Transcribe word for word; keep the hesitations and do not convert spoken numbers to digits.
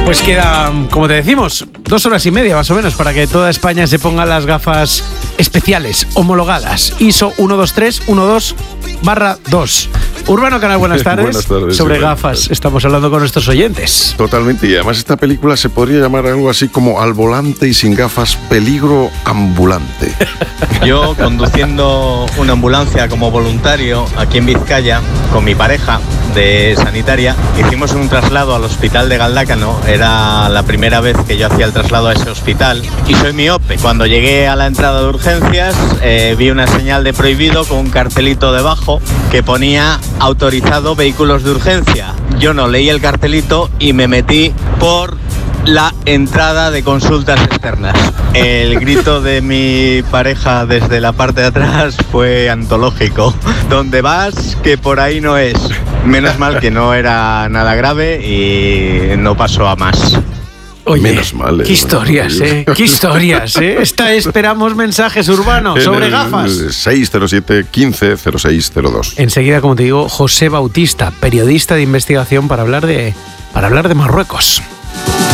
Pues queda, como te decimos, dos horas y media más o menos para que toda España se ponga las gafas especiales, homologadas, I S O uno dos tres uno dos barra dos. Urbano Canal, buenas tardes. Buenas tardes. Sobre sí, gafas tardes. estamos hablando con nuestros oyentes. Totalmente, y además esta película se podría llamar algo así como Al volante y sin gafas, peligro ambulante. Yo conduciendo una ambulancia como voluntario aquí en Vizcaya con mi pareja de sanitaria, hicimos un traslado al hospital de Galdácano. Era la primera vez que yo hacía el traslado a ese hospital y soy miope. Cuando llegué a la entrada de urgencias eh, vi una señal de prohibido con un cartelito debajo que ponía autorizado vehículos de urgencia. Yo no leí el cartelito y me metí por la entrada de consultas externas. El grito de mi pareja desde la parte de atrás fue antológico. ¿Dónde vas? Que por ahí no es. Menos mal que no era nada grave y no pasó a más. Oye, Menos mal, qué eh, historias, bueno, ¿eh? Qué historias, ¿eh? Esta esperamos mensajes urbanos sobre gafas. seis cero siete, quince, cero seis cero dos. Enseguida, como te digo, José Bautista, periodista de investigación para hablar de, para hablar de Marruecos.